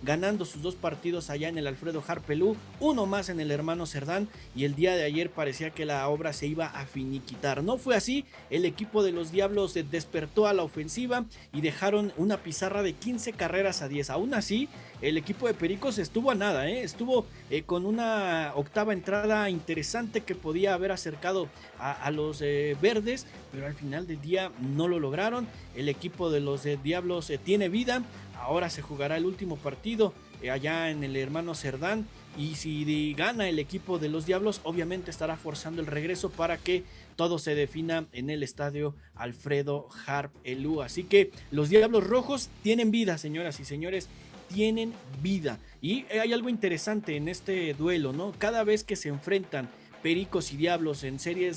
ganando sus 2 partidos allá en el Alfredo Harp Elú, uno más en el Hermano Cerdán, y el día de ayer parecía que la obra se iba a finiquitar. No fue así, el equipo de los Diablos despertó a la ofensiva y dejaron una pizarra de 15 carreras a 10. Aún así, el equipo de Pericos estuvo a nada, estuvo con una octava entrada interesante que podía haber acercado a los verdes, pero al final del día no lo lograron. El equipo de los Diablos tiene vida. Ahora se jugará el último partido allá en el Hermano Cerdán, y si gana el equipo de los Diablos, obviamente estará forzando el regreso para que todo se defina en el estadio Alfredo Harp Elú. Así que los Diablos Rojos tienen vida, señoras y señores, tienen vida. Y hay algo interesante en este duelo, ¿no? Cada vez que se enfrentan Pericos y Diablos en series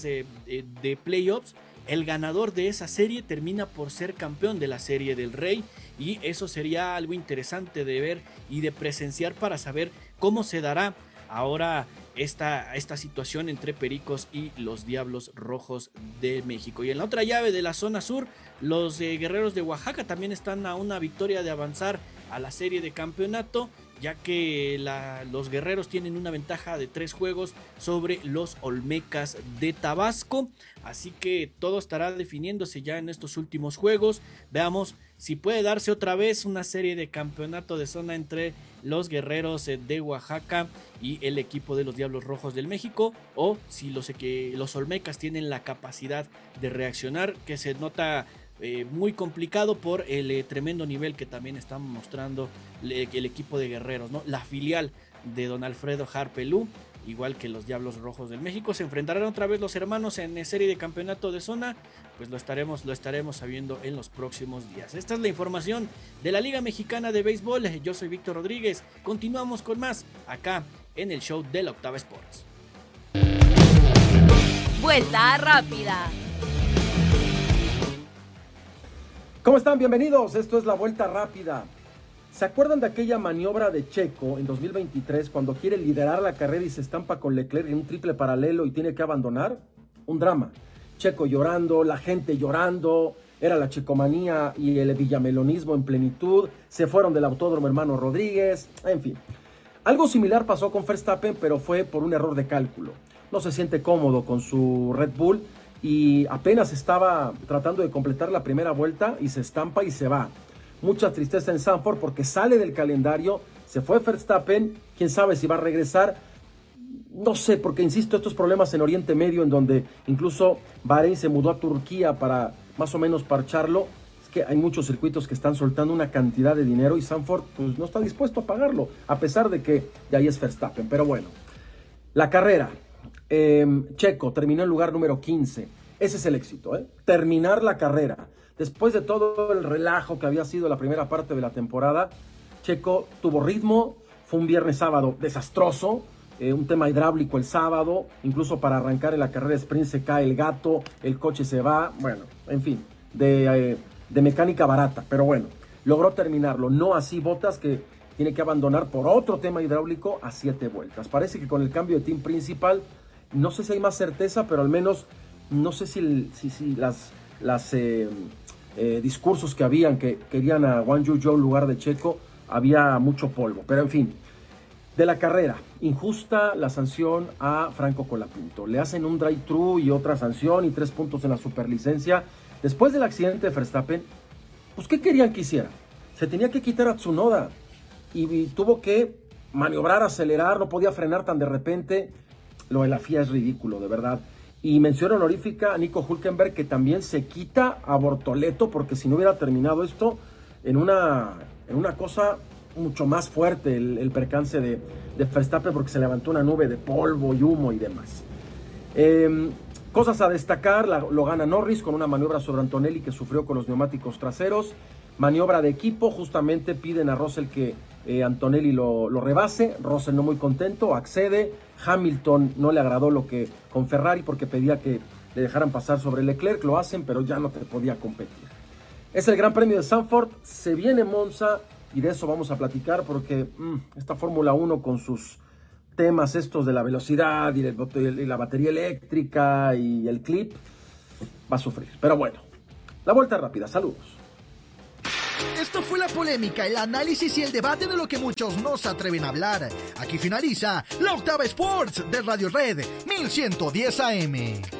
de playoffs, el ganador de esa serie termina por ser campeón de la Serie del Rey, y eso sería algo interesante de ver y de presenciar para saber cómo se dará ahora esta situación entre Pericos y los Diablos Rojos de México. Y en la otra llave de la zona sur, los Guerreros de Oaxaca también están a una victoria de avanzar a la serie de campeonato, ya que los Guerreros tienen una ventaja de 3 juegos sobre los Olmecas de Tabasco. Así que todo estará definiéndose ya en estos últimos juegos. Veamos si puede darse otra vez una serie de campeonato de zona entre los Guerreros de Oaxaca y el equipo de los Diablos Rojos del México, o si los Olmecas tienen la capacidad de reaccionar, que se nota muy complicado por el tremendo nivel que también está mostrando el equipo de Guerreros, ¿no? La filial de don Alfredo Harp Elú, igual que los Diablos Rojos del México. Se enfrentarán otra vez los hermanos en serie de campeonato de zona. Pues lo estaremos sabiendo en los próximos días. Esta es la información de la Liga Mexicana de Béisbol. Yo soy Víctor Rodríguez. Continuamos con más acá en el show de la Octava Sports. Vuelta rápida. ¿Cómo están? Bienvenidos. Esto es la Vuelta Rápida. ¿Se acuerdan de aquella maniobra de Checo en 2023 cuando quiere liderar la carrera y se estampa con Leclerc en un triple paralelo y tiene que abandonar? Un drama. Checo llorando, la gente llorando, era la checomanía y el villamelonismo en plenitud, se fueron del Autódromo Hermano Rodríguez, en fin. Algo similar pasó con Verstappen, pero fue por un error de cálculo. No se siente cómodo con su Red Bull y apenas estaba tratando de completar la primera vuelta y se estampa y se va. Mucha tristeza en Zandvoort porque sale del calendario, se fue Verstappen, quién sabe si va a regresar. No sé, porque insisto, estos problemas en Oriente Medio, en donde incluso Bahrein se mudó a Turquía para más o menos parcharlo, es que hay muchos circuitos que están soltando una cantidad de dinero y Zandvoort pues, no está dispuesto a pagarlo, a pesar de que de ahí es Verstappen. Pero bueno, la carrera. Checo terminó en lugar número 15. Ese es el éxito, terminar la carrera. Después de todo el relajo que había sido la primera parte de la temporada, Checo tuvo ritmo, fue un viernes sábado desastroso, un tema hidráulico el sábado, incluso para arrancar en la carrera sprint se cae el gato, el coche se va, bueno, en fin, de mecánica barata, pero bueno, logró terminarlo, no así Bottas, que tiene que abandonar por otro tema hidráulico a 7 vueltas. Parece que con el cambio de team principal, no sé si hay más certeza, pero al menos no sé si las discursos que habían que querían a Guan Yu Zhou en lugar de Checo, había mucho polvo, pero en fin. De la carrera, injusta la sanción a Franco Colapinto. Le hacen un drive-thru y otra sanción y 3 puntos en la superlicencia. Después del accidente de Verstappen, pues ¿qué querían que hiciera? Se tenía que quitar a Tsunoda y tuvo que maniobrar, acelerar, no podía frenar tan de repente. Lo de la FIA es ridículo, de verdad. Y mención honorífica a Nico Hülkenberg, que también se quita a Bortoleto, porque si no hubiera terminado esto en una cosa mucho más fuerte, el percance de Verstappen, porque se levantó una nube de polvo y humo y demás. Cosas a destacar, lo gana Norris con una maniobra sobre Antonelli que sufrió con los neumáticos traseros. Maniobra de equipo, justamente piden a Russell que Antonelli lo rebase. Russell no muy contento, accede. Hamilton no le agradó lo que con Ferrari porque pedía que le dejaran pasar sobre Leclerc. Lo hacen, pero ya no te podía competir. Es el Gran Premio de Zandvoort, se viene Monza y de eso vamos a platicar porque esta Fórmula 1 con sus temas estos de la velocidad y la batería eléctrica y el clip va a sufrir. Pero bueno, la vuelta rápida, saludos. Esto fue la polémica, el análisis y el debate de lo que muchos no se atreven a hablar. Aquí finaliza La Octava Sports de Radio Red 1110 AM.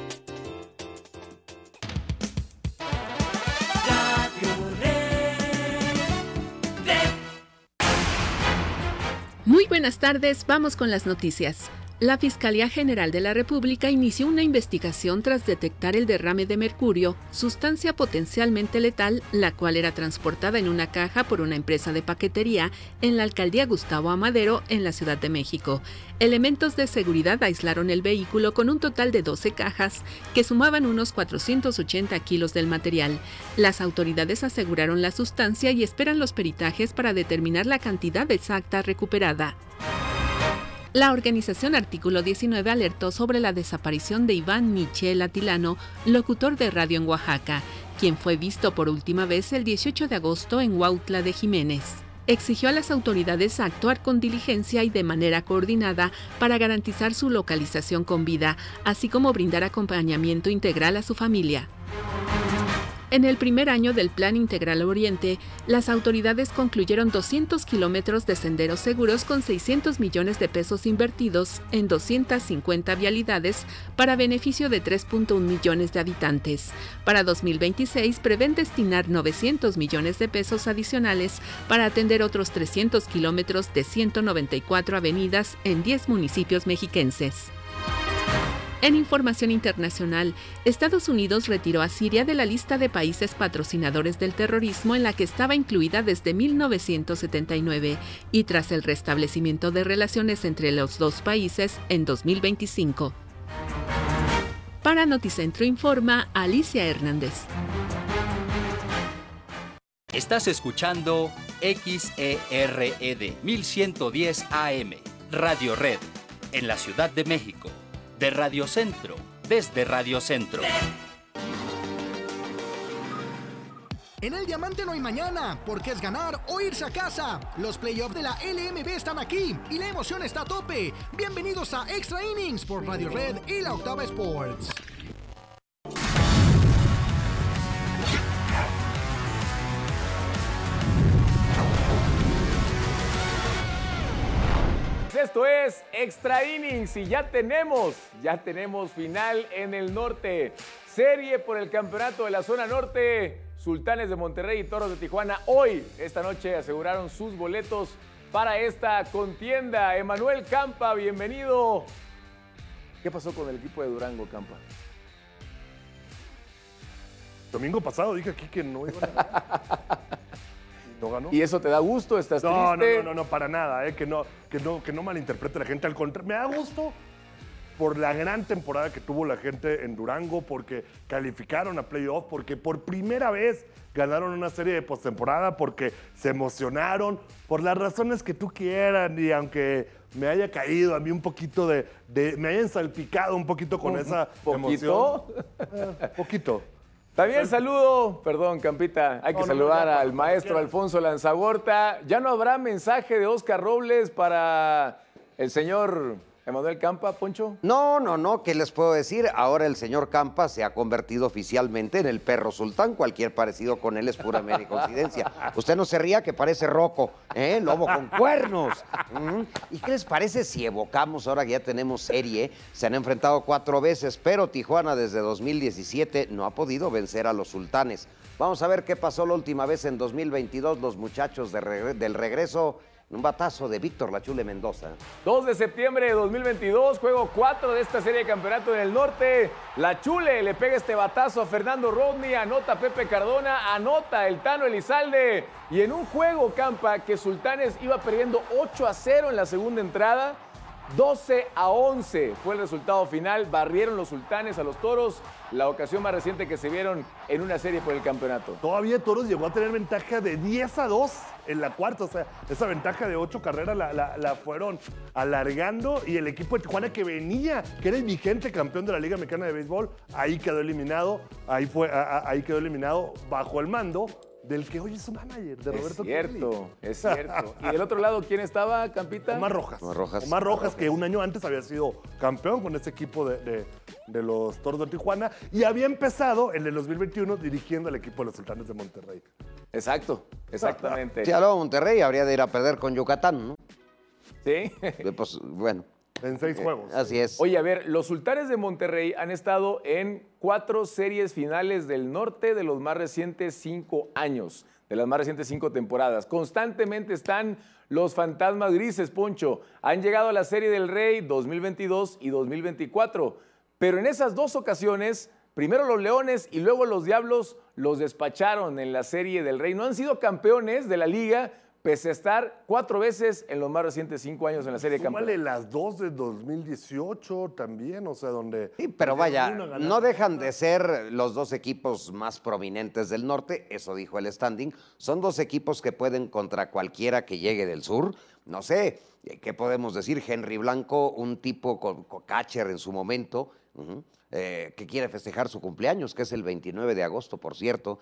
Muy buenas tardes, vamos con las noticias. La Fiscalía General de la República inició una investigación tras detectar el derrame de mercurio, sustancia potencialmente letal, la cual era transportada en una caja por una empresa de paquetería en la alcaldía Gustavo Amadero, en la Ciudad de México. Elementos de seguridad aislaron el vehículo con un total de 12 cajas, que sumaban unos 480 kilos del material. Las autoridades aseguraron la sustancia y esperan los peritajes para determinar la cantidad exacta recuperada. La organización Artículo 19 alertó sobre la desaparición de Iván Michel Atilano, locutor de radio en Oaxaca, quien fue visto por última vez el 18 de agosto en Huautla de Jiménez. Exigió a las autoridades actuar con diligencia y de manera coordinada para garantizar su localización con vida, así como brindar acompañamiento integral a su familia. En el primer año del Plan Integral Oriente, las autoridades concluyeron 200 kilómetros de senderos seguros con 600 millones de pesos invertidos en 250 vialidades para beneficio de 3.1 millones de habitantes. Para 2026 prevén destinar 900 millones de pesos adicionales para atender otros 300 kilómetros de 194 avenidas en 10 municipios mexiquenses. En información internacional, Estados Unidos retiró a Siria de la lista de países patrocinadores del terrorismo en la que estaba incluida desde 1979 y tras el restablecimiento de relaciones entre los dos países en 2025. Para Noticentro informa Alicia Hernández. Estás escuchando XERED 1110 AM, Radio Red, en la Ciudad de México. De Radio Centro, desde Radio Centro. En el Diamante no hay mañana, porque es ganar o irse a casa. Los playoffs de la LMB están aquí y la emoción está a tope. Bienvenidos a Extra Innings por Radio Red y La Octava Sports. Esto es Extra Innings y ya tenemos final en el norte. Serie por el campeonato de la zona norte. Sultanes de Monterrey y Toros de Tijuana hoy, esta noche, aseguraron sus boletos para esta contienda. Emanuel Campa, bienvenido. ¿Qué pasó con el equipo de Durango, Campa? Domingo pasado dije aquí que no iba a ganar. No ganó. ¿Y eso te da gusto? ¿Estás triste? No, para nada, que no malinterprete la gente. Al contrario, me da gusto por la gran temporada que tuvo la gente en Durango, porque calificaron a playoff, porque por primera vez ganaron una serie de postemporada, porque se emocionaron, por las razones que tú quieras, y aunque me haya caído a mí un poquito me hayan salpicado un poquito con esa emoción. Poquito. También saludo, perdón, Campita, hay que saludar al maestro Alfonso Lanzagorta. Ya no habrá mensaje de Oscar Robles para el señor Emanuel Campa, Poncho. No, ¿qué les puedo decir? Ahora el señor Campa se ha convertido oficialmente en el perro sultán. Cualquier parecido con él es pura mera coincidencia. Usted no se ría que parece Rocco, lobo con cuernos. ¿Y qué les parece si evocamos, ahora que ya tenemos serie, se han enfrentado 4 veces, pero Tijuana desde 2017 no ha podido vencer a los sultanes? Vamos a ver qué pasó la última vez en 2022, los muchachos del regreso. Un batazo de Víctor La Chule Mendoza. 2 de septiembre de 2022, juego 4 de esta serie de campeonato en el norte. La Chule le pega este batazo a Fernando Rodney, anota Pepe Cardona, anota el Tano Elizalde. Y en un juego, Campa, que Sultanes iba perdiendo 8-0 en la segunda entrada, 12-11 fue el resultado final. Barrieron los Sultanes a los Toros, la ocasión más reciente que se vieron en una serie por el campeonato. Todavía Toros llegó a tener ventaja de 10-2 en la cuarta, o sea, esa ventaja de 8 carreras la fueron alargando, y el equipo de Tijuana, que venía, que era el vigente campeón de la Liga Mexicana de Béisbol, ahí quedó eliminado, ahí quedó eliminado bajo el mando del que hoy es su manager, de Roberto Cierto, es cierto. ¿Y del otro lado quién estaba, Campita? Omar Rojas. Omar Rojas, que un año antes había sido campeón con ese equipo de los Toros de Tijuana y había empezado en el 2021 dirigiendo al equipo de los Sultanes de Monterrey. Exacto, exactamente. Si hablaba Monterrey, habría de ir a perder con Yucatán, ¿no? Sí. Pues bueno. En 6 juegos. Así es. Oye, a ver, los Sultanes de Monterrey han estado en 4 series finales del norte de los más recientes 5 años, de las más recientes 5 temporadas. Constantemente están los fantasmas grises, Poncho. Han llegado a la Serie del Rey 2022 y 2024, pero en esas 2 ocasiones, primero los Leones y luego los Diablos los despacharon en la Serie del Rey. No han sido campeones de la liga, pese a estar 4 veces en los más recientes 5 años en la Serie de Campeones. Súmale las 2 de 2018 también, o sea, donde... Sí, pero vaya, no dejan de ser los 2 equipos más prominentes del norte, eso dijo el standing. Son 2 equipos que pueden contra cualquiera que llegue del sur. No sé, ¿qué podemos decir? Henry Blanco, un tipo con catcher en su momento, que quiere festejar su cumpleaños, que es el 29 de agosto, por cierto,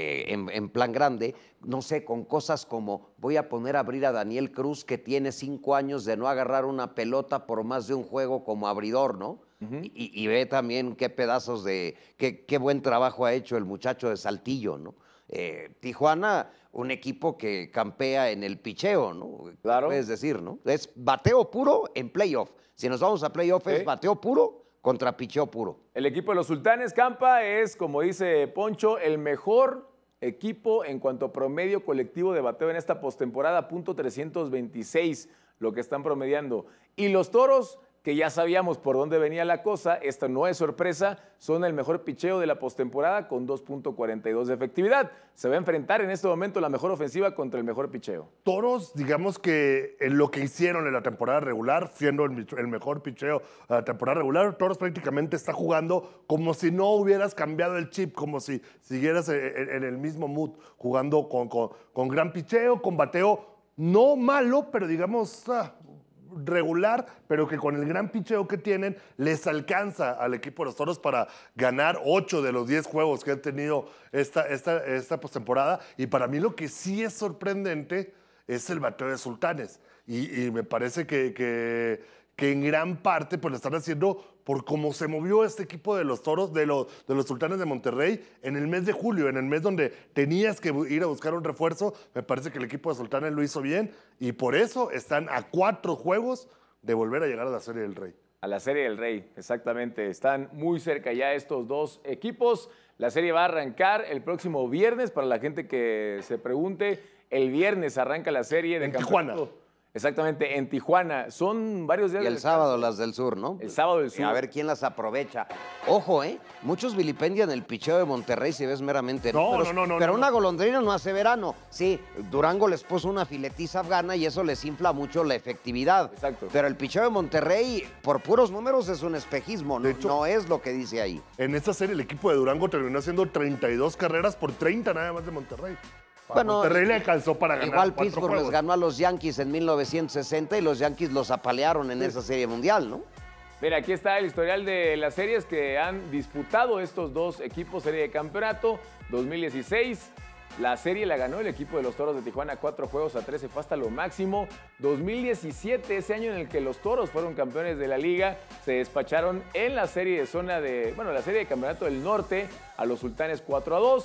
en plan grande, no sé, con cosas como voy a poner a abrir a Daniel Cruz, que tiene 5 años de no agarrar una pelota por más de un juego como abridor, ¿no? Y ve también qué pedazos qué buen trabajo ha hecho el muchacho de Saltillo, ¿no? Tijuana, un equipo que campea en el picheo, ¿no? Claro. Puedes decir, ¿no? Es bateo puro en playoff. Si nos vamos a playoff, es bateo puro contra picheo puro. El equipo de los Sultanes, Campa, es, como dice Poncho, el mejor equipo en cuanto a promedio colectivo de bateo en esta postemporada, .326, lo que están promediando. Y los Toros, que ya sabíamos por dónde venía la cosa, esto no es sorpresa, son el mejor picheo de la postemporada con 2.42 de efectividad. Se va a enfrentar en este momento la mejor ofensiva contra el mejor picheo. Toros, digamos que en lo que hicieron en la temporada regular, siendo el mejor picheo de la temporada regular, Toros prácticamente está jugando como si no hubieras cambiado el chip, como si siguieras en el mismo mood, jugando con gran picheo, con bateo no malo, pero digamos regular, pero que con el gran picheo que tienen les alcanza al equipo de los Toros para ganar 8 de los 10 juegos que han tenido esta postemporada. Y para mí lo que sí es sorprendente es el bateo de Sultanes. Y me parece que en gran parte pues lo están haciendo por cómo se movió este equipo de los Toros, de los Sultanes de Monterrey en el mes de julio, en el mes donde tenías que ir a buscar un refuerzo. Me parece que el equipo de Sultanes lo hizo bien y por eso están a 4 juegos de volver a llegar a la Serie del Rey. A la Serie del Rey, exactamente. Están muy cerca ya estos 2 equipos. La serie va a arrancar el próximo viernes, para la gente que se pregunte. El viernes arranca la serie de en campeonato. Tijuana. Exactamente, en Tijuana. Son varios días. Y el sábado las del sur, ¿no? El sábado del sur. A ver quién las aprovecha. Ojo, muchos vilipendian el picheo de Monterrey si ves meramente. No. Pero una golondrina no hace verano. Sí, Durango les puso una filetiza afgana y eso les infla mucho la efectividad. Exacto. Pero el picheo de Monterrey, por puros números, es un espejismo. De hecho, no es lo que dice ahí. En esta serie el equipo de Durango terminó haciendo 32 carreras por 30 nada más de Monterrey. Bueno, Monterrey le alcanzó para ganar igual 4 Pittsburgh juegos. les ganó a los Yankees en 1960 y los Yankees los apalearon en esa serie mundial, ¿no? Mira, aquí está el historial de las series que han disputado estos 2 equipos, serie de campeonato. 2016, la serie la ganó el equipo de los Toros de Tijuana, 4 juegos a 13, fue hasta lo máximo. 2017, ese año en el que los Toros fueron campeones de la liga, se despacharon en la serie de la serie de campeonato del norte a los Sultanes 4-2.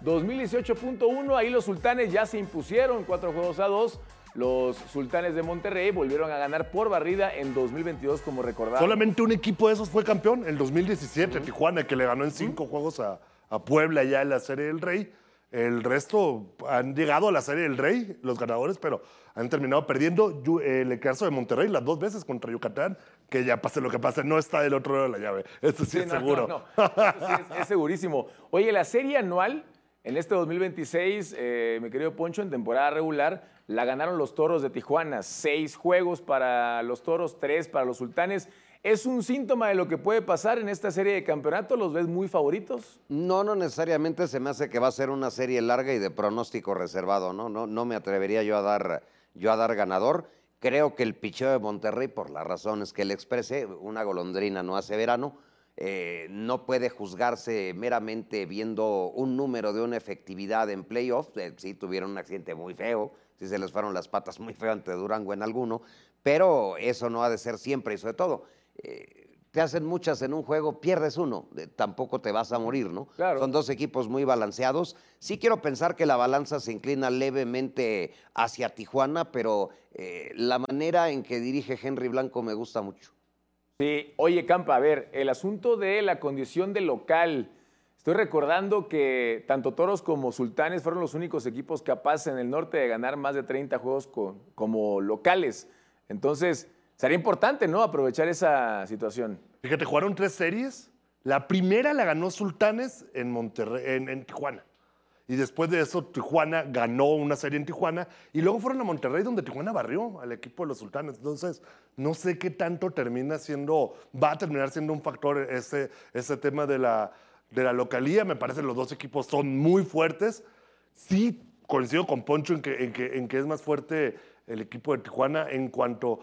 2018.1, ahí los Sultanes ya se impusieron 4 juegos a 2. Los Sultanes de Monterrey volvieron a ganar por barrida en 2022, como recordamos. Solamente un equipo de esos fue campeón, en 2017, Tijuana, que le ganó en 5 juegos a Puebla ya en la Serie del Rey. El resto han llegado a la Serie del Rey, los ganadores, pero han terminado perdiendo. El caso de Monterrey las 2 veces contra Yucatán, que ya pase lo que pase, no está del otro lado de la llave. Eso sí es seguro. No. Eso sí es segurísimo. Oye, la serie anual en este 2026, mi querido Poncho, en temporada regular, la ganaron los Toros de Tijuana. 6 juegos para los Toros, 3 para los Sultanes. ¿Es un síntoma de lo que puede pasar en esta serie de campeonato? ¿Los ves muy favoritos? No necesariamente. Se me hace que va a ser una serie larga y de pronóstico reservado, ¿no? No me atrevería yo a dar ganador. Creo que el picheo de Monterrey, por las razones que le expresé, una golondrina no hace verano, no puede juzgarse meramente viendo un número de una efectividad en playoffs. Sí tuvieron un accidente muy feo, sí se les fueron las patas muy feo ante Durango en alguno, pero eso no ha de ser siempre y sobre todo, te hacen muchas en un juego, pierdes uno, tampoco te vas a morir, ¿no? Claro. Son dos equipos muy balanceados. Sí quiero pensar que la balanza se inclina levemente hacia Tijuana, pero la manera en que dirige Henry Blanco me gusta mucho. Sí, oye, Campa, a ver, el asunto de la condición de local. Estoy recordando que tanto Toros como Sultanes fueron los únicos equipos capaces en el norte de ganar más de 30 juegos como locales. Entonces, sería importante, ¿no?, aprovechar esa situación. Fíjate, jugaron 3 series. La primera la ganó Sultanes en Monterrey, en Tijuana. Y después de eso, Tijuana ganó una serie en Tijuana. Y luego fueron a Monterrey, donde Tijuana barrió al equipo de los Sultanes. Entonces, no sé qué tanto va a terminar siendo un factor ese tema de la localía. Me parece que los dos equipos son muy fuertes. Sí, coincido con Poncho en que es más fuerte el equipo de Tijuana en cuanto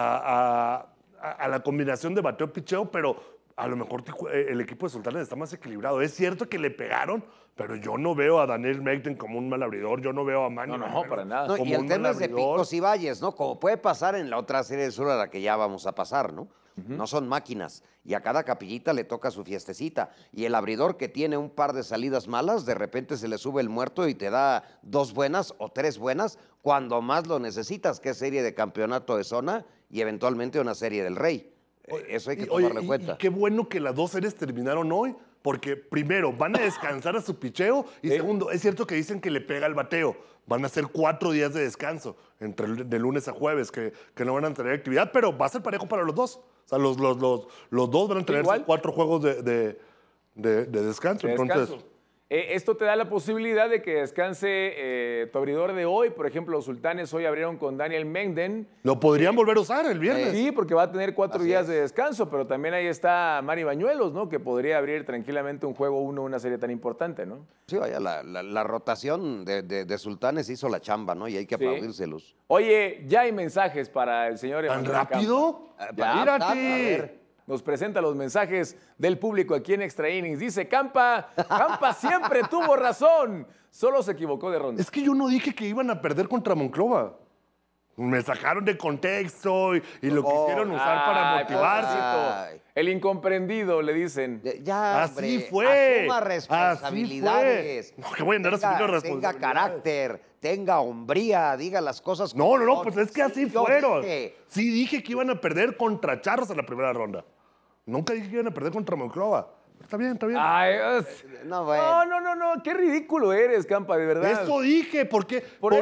a la combinación de bateo-picheo, pero a lo mejor el equipo de Sultanes está más equilibrado. Es cierto que le pegaron, pero yo no veo a Daniel Maiden como un mal abridor, yo no veo a Manny No, para nada. No, y el tema es de picos y valles, ¿no? Como puede pasar en la otra serie del sur a la que ya vamos a pasar, ¿no? No son máquinas. Y a cada capillita le toca su fiestecita. Y el abridor que tiene un par de salidas malas, de repente se le sube el muerto y te da 2 buenas o 3 buenas cuando más lo necesitas, que es serie de campeonato de zona y eventualmente una serie del Rey. Eso hay que tomarlo en cuenta. Y qué bueno que las 2 series terminaron hoy, porque primero, van a descansar a su picheo y segundo, es cierto que dicen que le pega el bateo. Van a ser 4 días de descanso, de lunes a jueves, que no van a tener actividad, pero va a ser parejo para los dos. O sea, los dos van a tener 4 juegos de descanso. Entonces, esto te da la posibilidad de que descanse tu abridor de hoy. Por ejemplo, los Sultanes hoy abrieron con Daniel Maiden. Lo podrían volver a usar el viernes. Sí, porque va a tener 4 días de descanso, pero también ahí está Manny Bañuelos, ¿no?, que podría abrir tranquilamente un juego 1, una serie tan importante, ¿no? Sí, vaya, la rotación de Sultanes hizo la chamba, ¿no? Y hay que aplaudírselos. Oye, ya hay mensajes para el señor ¿Tan Emanuel rápido? Ya, Mírate. a ver. Nos presenta los mensajes del público aquí en Extra Innings. Dice, Campa siempre tuvo razón. Solo se equivocó de ronda. Es que yo no dije que iban a perder contra Monclova. Me sacaron de contexto y lo quisieron usar para motivarse. El incomprendido, le dicen. Ya, así hombre, fue. asuma responsabilidades. No, que voy a andar asumiendo responsabilidades. Tenga carácter, tenga hombría, diga las cosas. No, pues es que así yo fueron. dije. Sí dije que iban a perder contra Charros en la primera ronda. Nunca dije que iban a perder contra Monclova. Está bien. Ay, No, bueno. no, qué ridículo eres, Campa, de verdad. Eso dije, ¿por qué voy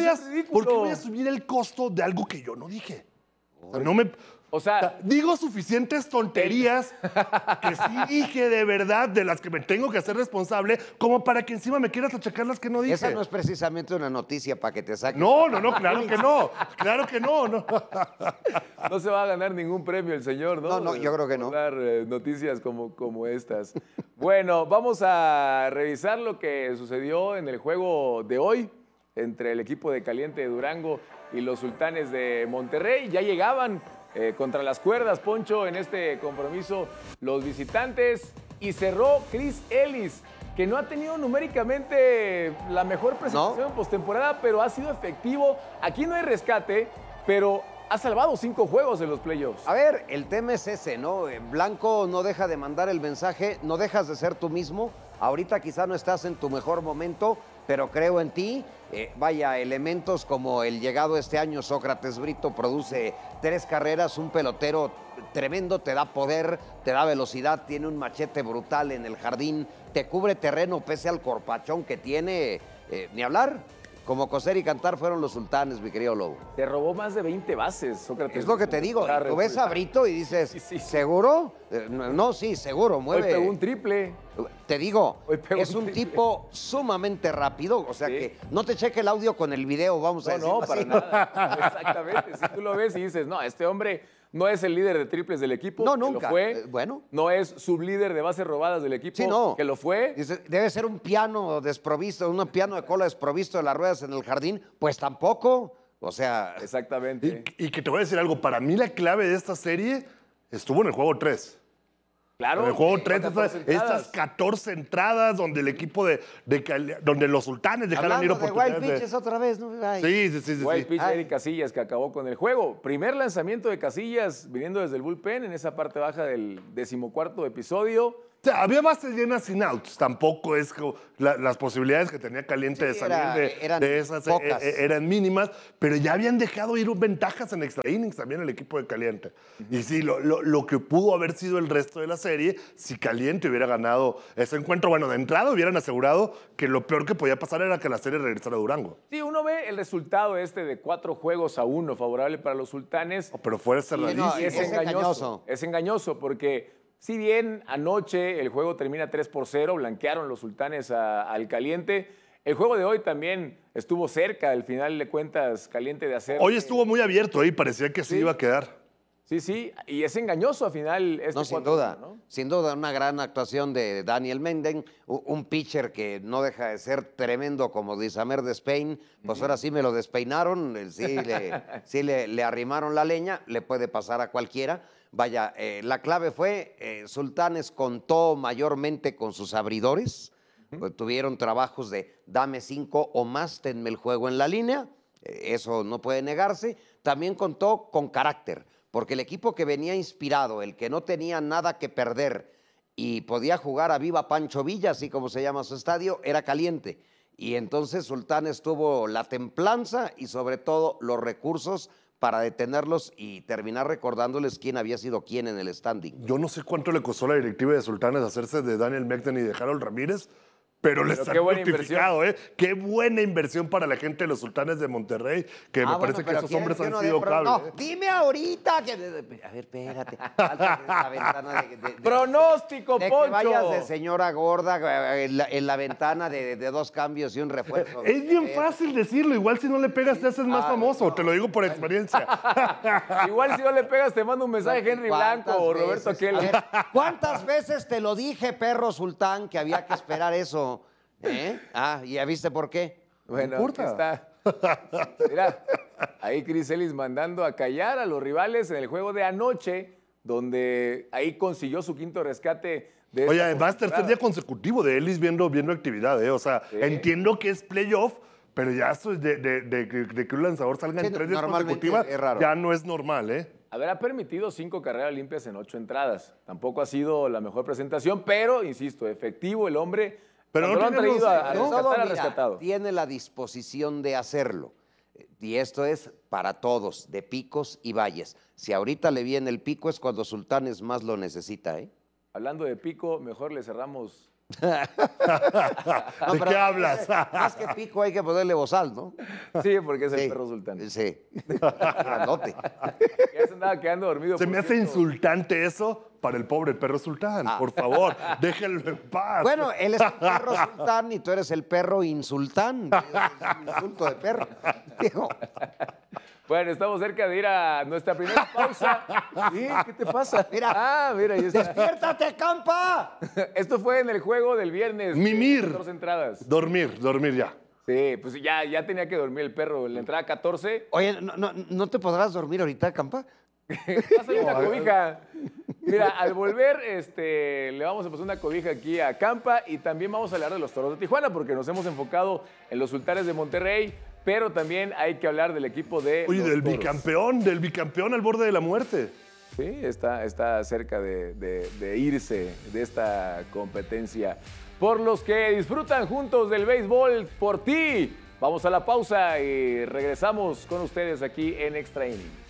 a subir el costo de algo que yo no dije? O sea, digo suficientes tonterías que sí dije de verdad, de las que me tengo que hacer responsable, como para que encima me quieras achacar las que no dije. Esa no es precisamente una noticia para que te saquen. No, claro que no. Claro que no. No se va a ganar ningún premio el señor, ¿no? No, yo creo que no. Por dar noticias como estas. Bueno, vamos a revisar lo que sucedió en el juego de hoy entre el equipo de Caliente de Durango y los Sultanes de Monterrey. Ya llegaban contra las cuerdas, Poncho, en este compromiso los visitantes, y cerró Chris Ellis, que no ha tenido numéricamente la mejor presentación en postemporada, pero ha sido efectivo. Aquí no hay rescate, pero ha salvado 5 juegos en los playoffs. A ver, el tema es ese, ¿no? Blanco no deja de mandar el mensaje, no dejas de ser tú mismo. Ahorita quizá no estás en tu mejor momento, pero creo en ti. Vaya, elementos como el llegado este año Sócrates Brito produce 3 carreras, un pelotero tremendo, te da poder, te da velocidad, tiene un machete brutal en el jardín, te cubre terreno pese al corpachón que tiene, ni hablar. Como coser y cantar fueron los Sultanes, mi querido Lobo. Te robó más de 20 bases, Sócrates. Es lo que te digo. Tú ves a Brito y dices, sí. ¿Seguro? No, sí, seguro, mueve. Hoy pegó un triple. Te digo, es un tipo sumamente rápido. O sea que no te cheque el audio con el video, vamos a decir. No, para nada. Exactamente. Si tú lo ves y dices, no, este hombre no es el líder de triples del equipo. No, nunca. Lo fue. Bueno. No es sublíder de bases robadas del equipo. Sí, no. Que lo fue. Dice, debe ser un piano desprovisto, un piano de cola desprovisto de las ruedas en el jardín. Pues tampoco. O sea. Exactamente. Y que te voy a decir algo. Para mí la clave de esta serie estuvo en el juego 3. Claro. En el juego 3, 14 esas 14 entradas donde el equipo donde los sultanes dejaron ir Hablando de oportunidades. wild pitches otra vez, ¿no? Ay. Sí. Wild pitch Ay. Eric Casillas, que acabó con el juego. Primer lanzamiento de Casillas viniendo desde el bullpen en esa parte baja del 14º episodio. O sea, había bases llenas sin outs. Tampoco es como las posibilidades que tenía Caliente de Sí, salir eran de esas pocas. eran mínimas, pero ya habían dejado ir ventajas en extra innings también el equipo de Caliente. Y sí, lo que pudo haber sido el resto de la serie, si Caliente hubiera ganado ese encuentro, bueno, de entrada hubieran asegurado que lo peor que podía pasar era que la serie regresara a Durango. Sí, uno ve el resultado de 4-1 favorable para los sultanes. Pero fuera cerradísimo. no, Y es es engañoso. Es engañoso porque si bien anoche el juego termina 3-0, blanquearon los sultanes al Caliente, el juego de hoy también estuvo cerca, al final de cuentas, Caliente de hacer... Hoy estuvo muy abierto ahí, parecía que se iba a quedar. Sí, y es engañoso al final No, sin duda. Sin duda, una gran actuación de Daniel Menden, un pitcher que no deja de ser tremendo como Disamer de Spain. Pues ahora sí me lo despeinaron, sí le arrimaron la leña, le puede pasar a cualquiera. Vaya, la clave fue, Sultanes contó mayormente con sus abridores, pues tuvieron trabajos de dame 5 o más, tenme el juego en la línea, eso no puede negarse. También contó con carácter, porque el equipo que venía inspirado, el que no tenía nada que perder y podía jugar a viva Pancho Villa, así como se llama su estadio, era Caliente. Y entonces Sultanes tuvo la templanza y sobre todo los recursos para detenerlos y terminar recordándoles quién había sido quién en el standing. Yo no sé cuánto le costó a la directiva de Sultanes hacerse de Daniel Menden y de Harold Ramírez, pero les han notificado, ¿eh? Qué buena inversión para la gente de los Sultanes de Monterrey, que me parece que esos hombres han sido clave. No, dime ahorita que... A ver, espérate. Falta la ventana ¡Pronóstico, de Poncho! que vayas de señora gorda en la ventana de 2 cambios y un refuerzo. Es bien fácil decirlo, igual si no le pegas te haces más famoso, no. te lo digo por experiencia. Igual si no le pegas te mando un mensaje Henry Blanco o Roberto Aquel. A ver, ¿cuántas veces te lo dije, perro Sultán, que había que esperar eso? ¿Y ya viste por qué? Bueno, No aquí importa. está. Mira, ahí Chris Ellis mandando a callar a los rivales en el juego de anoche, donde ahí consiguió su 5º rescate. Oye, además, tercer día consecutivo de Ellis viendo actividad, ¿eh? O sea, entiendo que es playoff, pero ya eso de que un lanzador salga en 3 días consecutivas, ya no es normal, ¿eh? A ver, ha permitido 5 carreras limpias en 8 entradas. Tampoco ha sido la mejor presentación, pero, insisto, efectivo el hombre. Pero cuando no lo han traído a rescatar, ha Mira, rescatado. tiene la disposición de hacerlo. Y esto es para todos, de picos y valles. Si ahorita le viene el pico es cuando Sultanes más lo necesita, ¿eh? Hablando de pico, mejor le cerramos. ¿De qué hablas? Más que pico hay que ponerle bozal, ¿no? Sí, porque es el perro sultán. Sí. Grandote. Ya se andaba quedando dormido. Se me hace insultante eso para el pobre perro sultán. Por favor, déjenlo en paz. Bueno, él es el perro sultán y tú eres el perro insultán. Es un insulto de perro. Digo, Bueno, estamos cerca de ir a nuestra primera pausa. ¿Qué te pasa? Mira. Mira, ahí está. ¡despiértate, Campa! Esto fue en el juego del viernes. Mimir. 14 entradas. Dormir ya. Sí, pues ya tenía que dormir el perro. En la entrada 14. Oye, ¿no te podrás dormir ahorita, Campa? Pásale una cobija. Mira, al volver, le vamos a pasar una cobija aquí a Campa y también vamos a hablar de los Toros de Tijuana porque nos hemos enfocado en los Sultanes de Monterrey, pero también hay que hablar del equipo de Oye, los del Toros. bicampeón al borde de la muerte. Sí, está cerca de irse de esta competencia. Por los que disfrutan juntos del béisbol, por ti. Vamos a la pausa y regresamos con ustedes aquí en Extra Innings.